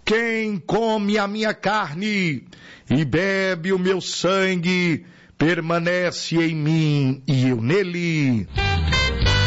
Quem come a minha carne e bebe o meu sangue, permanece em mim e eu nele.